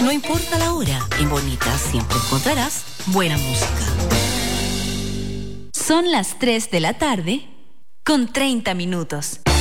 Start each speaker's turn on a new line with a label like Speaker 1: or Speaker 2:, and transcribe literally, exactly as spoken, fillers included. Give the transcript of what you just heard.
Speaker 1: No importa la hora, en Bonita siempre encontrarás buena música.
Speaker 2: Son las tres de la tarde con treinta minutos.